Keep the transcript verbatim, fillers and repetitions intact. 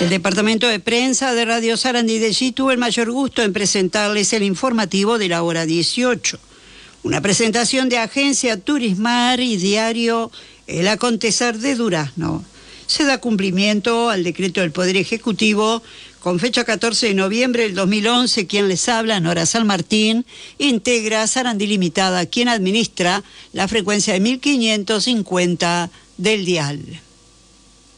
El departamento de prensa de Radio Sarandí de G tuvo el mayor gusto en presentarles el informativo de la hora dieciocho. Una presentación de Agencia Turismar y diario El Acontecer de Durazno. Se da cumplimiento al decreto del Poder Ejecutivo con fecha catorce de noviembre del dos mil once. Quien les habla, Nora San Martín, integra Sarandí Limitada, quien administra la frecuencia de mil quinientos cincuenta del dial.